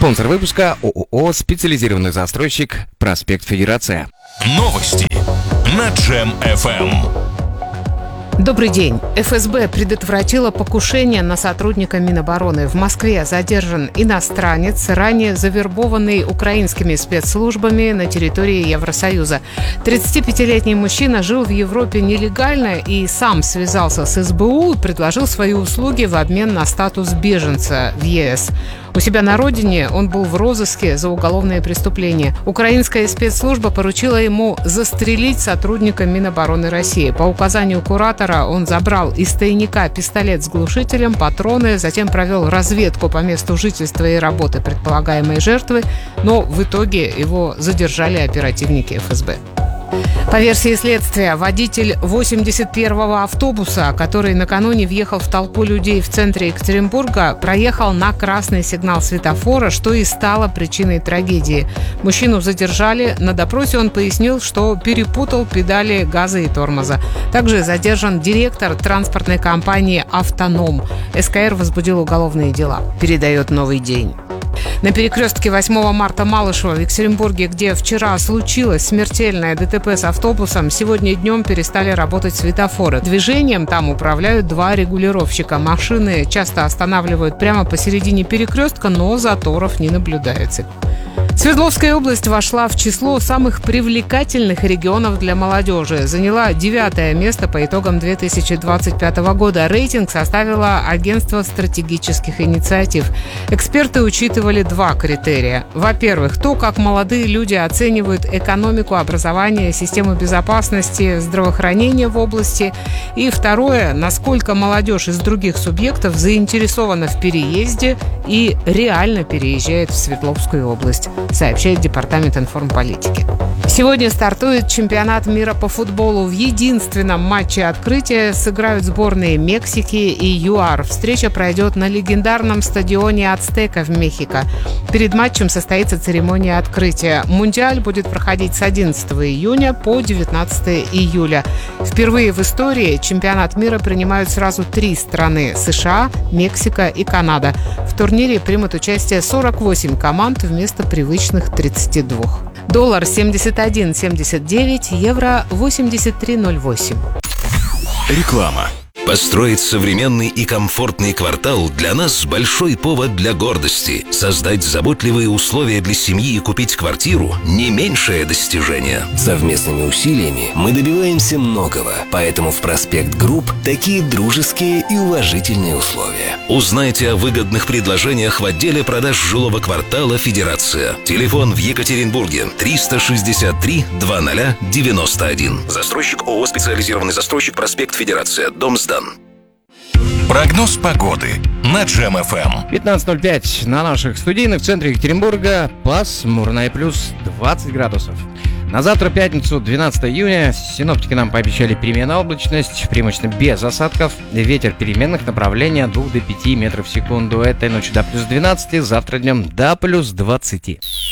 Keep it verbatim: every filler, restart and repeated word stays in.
Спонсор выпуска ООО «Специализированный застройщик. Проспект Федерация». Новости на Джем эф эм. Добрый день. эф эс бэ предотвратила покушение на сотрудника Минобороны. В Москве задержан иностранец, ранее завербованный украинскими спецслужбами на территории Евросоюза. тридцатипятилетний мужчина жил в Европе нелегально и сам связался с эс бэ у и предложил свои услуги в обмен на статус беженца в е эс. У себя на родине он был в розыске за уголовные преступления. Украинская спецслужба поручила ему застрелить сотрудника Минобороны России. По указанию куратора он забрал из тайника пистолет с глушителем, патроны, затем провел разведку по месту жительства и работы предполагаемой жертвы, но в итоге его задержали оперативники эф эс бэ. По версии следствия, водитель восемьдесят первого автобуса, который накануне въехал в толпу людей в центре Екатеринбурга, проехал на красный сигнал светофора, что и стало причиной трагедии. Мужчину задержали. На допросе он пояснил, что перепутал педали газа и тормоза. Также задержан директор транспортной компании «Автоном». эс ка эр возбудил уголовные дела, передает «Новый день». На перекрестке восьмого марта Малышева в Екатеринбурге, где вчера случилось смертельное дэ тэ пэ с автобусом, сегодня днем перестали работать светофоры. Движением там управляют два регулировщика. Машины часто останавливают прямо посередине перекрестка, но заторов не наблюдается. Свердловская область вошла в число самых привлекательных регионов для молодежи. Заняла девятое место по итогам две тысячи двадцать пятого года. Рейтинг составило агентство стратегических инициатив. Эксперты учитывали два критерия. Во-первых, то, как молодые люди оценивают экономику, образование, систему безопасности, здравоохранения в области. И второе, насколько молодежь из других субъектов заинтересована в переезде и реально переезжает в Свердловскую область, сообщает Департамент информполитики. Сегодня стартует чемпионат мира по футболу. В единственном матче открытия сыграют сборные Мексики и ЮАР. Встреча пройдет на легендарном стадионе Ацтека в Мехико. Перед матчем состоится церемония открытия. Мундиаль будет проходить с одиннадцатого июня по девятнадцатого июля. Впервые в истории чемпионат мира принимают сразу три страны – США, Мексика и Канада. В турнире примут участие сорок восемь команд вместо привычных тридцати двух. Доллар семьдесят один семьдесят девять, евро восемьдесят три ноль восемь. Реклама. Построить современный и комфортный квартал для нас большой повод для гордости. Создать заботливые условия для семьи и купить квартиру – не меньшее достижение. Совместными усилиями мы добиваемся многого, поэтому в Проспект Групп такие дружеские и уважительные условия. Узнайте о выгодных предложениях в отделе продаж жилого квартала «Федерация». Телефон в Екатеринбурге триста шестьдесят три двадцать девяносто один. Застройщик ООО «Специализированный застройщик. Проспект Федерация. Дом сдан. Прогноз погоды на Джем эф эм. пятнадцать ноль пять на наших студийных. В центре Екатеринбурга пасмурно и плюс двадцать градусов. На завтра, пятницу, двенадцатого июня, синоптики нам пообещали переменную облачность, преимущественно без осадков. Ветер переменных направлений от двух до пяти метров в секунду. Этой ночью до плюс двенадцати, завтра днем до плюс двадцати.